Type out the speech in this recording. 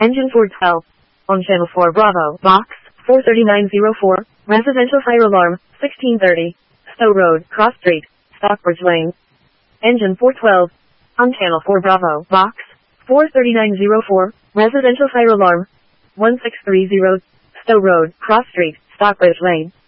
Engine 412. On channel 4 Bravo, box 43904, residential fire alarm, 1630. Stowe Road, Cross Street, Stockbridge Lane. Engine 412. On channel 4 Bravo, box 43904, residential fire alarm, 1630. Stowe Road, Cross Street, Stockbridge Lane.